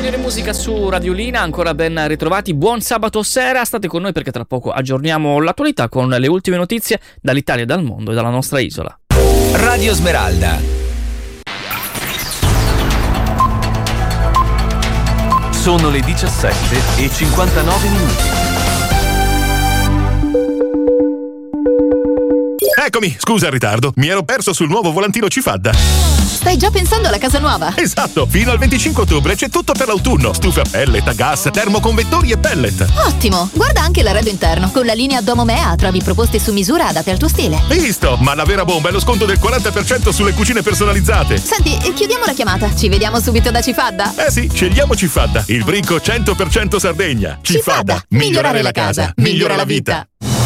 Passione Musica su Radiolina, ancora ben ritrovati, buon sabato sera, state con noi perché tra poco aggiorniamo l'attualità con le ultime notizie dall'Italia, dal mondo e dalla nostra isola. Radio Smeralda. Sono le 17:59. Eccomi, scusa il ritardo, mi ero perso sul nuovo volantino Cifadda. Stai già pensando alla casa nuova? Esatto, fino al 25 ottobre c'è tutto per l'autunno. Stufe a pellet, gas, termoconvettori e pellet. Ottimo, guarda anche l'arredo interno. Con la linea Domomea trovi proposte su misura adatte al tuo stile. Visto, ma la vera bomba è lo sconto del 40% sulle cucine personalizzate. Senti, chiudiamo la chiamata, ci vediamo subito da Cifadda? Eh sì, scegliamo Cifadda, il brinco 100% Sardegna. Cifadda, migliorare la casa, migliora la vita.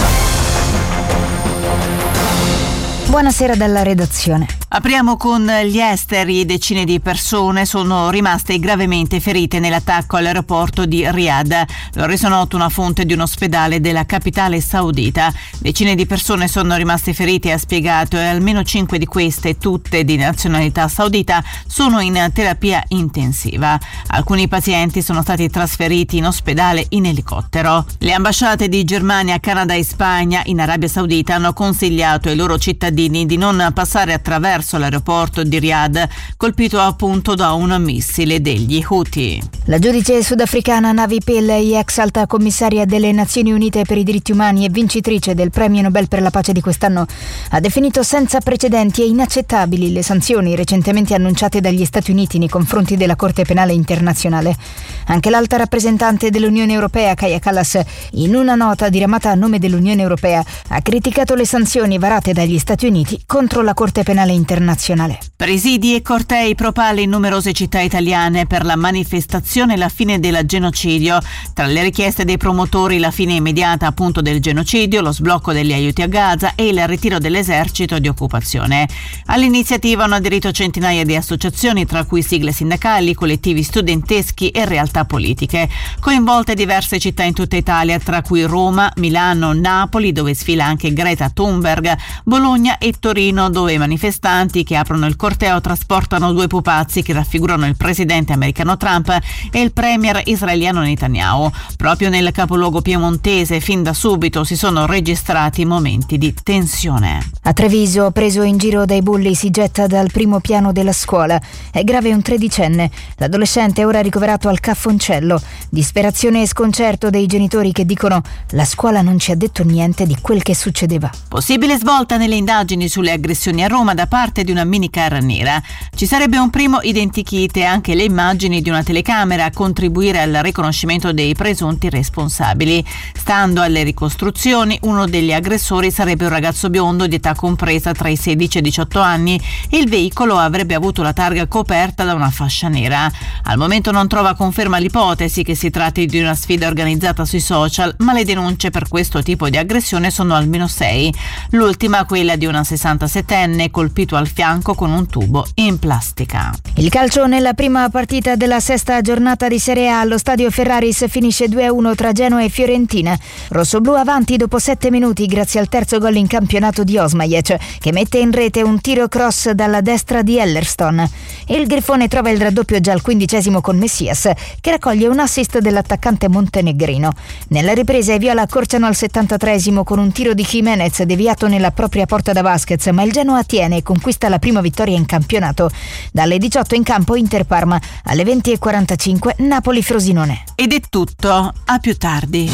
Buonasera dalla redazione. Apriamo con gli esteri. Decine di persone sono rimaste gravemente ferite nell'attacco all'aeroporto di Riyadh. Lo ha reso noto una fonte di un ospedale della capitale saudita. Decine di persone sono rimaste ferite, ha spiegato, e almeno 5 di queste, tutte di nazionalità saudita, sono in terapia intensiva. Alcuni pazienti sono stati trasferiti in ospedale in elicottero. Le ambasciate di Germania, Canada e Spagna in Arabia Saudita hanno consigliato ai loro cittadini di non passare attraverso l'aeroporto di Riyadh, colpito appunto da un missile degli Houthi. La giudice sudafricana Navi Pillay, ex alta commissaria delle Nazioni Unite per i diritti umani e vincitrice del premio Nobel per la pace di quest'anno, ha definito senza precedenti e inaccettabili le sanzioni recentemente annunciate dagli Stati Uniti nei confronti della Corte Penale Internazionale. Anche l'alta rappresentante dell'Unione Europea, Kaja Kallas, in una nota diramata a nome dell'Unione Europea, ha criticato le sanzioni varate dagli Stati Uniti contro la Corte Penale Internazionale. Presidi e cortei propali in numerose città italiane per la manifestazione La fine del genocidio. Tra le richieste dei promotori la fine immediata appunto del genocidio, lo sblocco degli aiuti a Gaza e il ritiro dell'esercito di occupazione. All'iniziativa hanno aderito centinaia di associazioni, tra cui sigle sindacali, collettivi studenteschi e realtà politiche. Coinvolte diverse città in tutta Italia, tra cui Roma, Milano, Napoli, dove sfila anche Greta Thunberg, Bologna e Torino, dove i manifestanti che aprono il corteo trasportano 2 pupazzi che raffigurano il presidente americano Trump e il premier israeliano Netanyahu. Proprio nel capoluogo piemontese fin da subito si sono registrati momenti di tensione. A Treviso, preso in giro dai bulli, si getta dal primo piano della scuola. È grave un 13enne. L'adolescente è ora ricoverato al Caffoncello. Disperazione e sconcerto dei genitori che dicono: la scuola non ci ha detto niente di quel che succedeva. Possibile svolta nelle indagini sulle aggressioni a Roma da parte di una minicar nera. Ci sarebbe un primo identikit e anche le immagini di una telecamera a contribuire al riconoscimento dei presunti responsabili. Stando alle ricostruzioni, uno degli aggressori sarebbe un ragazzo biondo di età compresa tra i 16 e i 18 anni e il veicolo avrebbe avuto la targa coperta da una fascia nera. Al momento non trova conferma l'ipotesi che si tratti di una sfida organizzata sui social, ma le denunce per questo tipo di aggressione sono almeno 6. L'ultima, quella di una 67enne colpito al fianco con un tubo in plastica. Il calcio nella prima partita della sesta giornata di Serie A allo stadio Ferraris finisce 2-1 tra Genoa e Fiorentina. Rossoblù avanti dopo 7 minuti grazie al terzo gol in campionato di Osmajec, che mette in rete un tiro cross dalla destra di Ellerston. Il Grifone trova il raddoppio già al 15° con Messias, che raccoglie un assist dell'attaccante montenegrino. Nella ripresa i viola accorciano al 73° con un tiro di Jimenez deviato nella propria porta da Vasquez, ma il Genoa tiene e conquista la prima vittoria in campionato. Dalle 18 in campo Inter-Parma, alle 20:45 Napoli-Frosinone. Ed è tutto, a più tardi.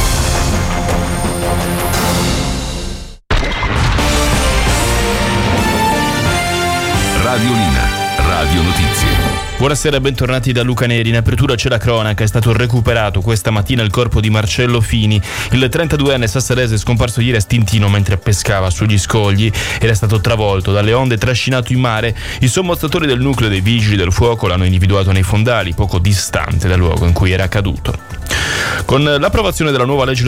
Radiolina, Radio Notizie. Buonasera e bentornati da Luca Neri. In apertura c'è la cronaca. È stato recuperato questa mattina il corpo di Marcello Fini. Il 32enne sassarese è scomparso ieri a Stintino mentre pescava sugli scogli. Era stato travolto dalle onde, trascinato in mare. I sommostatori del nucleo dei vigili del fuoco l'hanno individuato nei fondali, poco distante dal luogo in cui era caduto. Con l'approvazione della nuova legge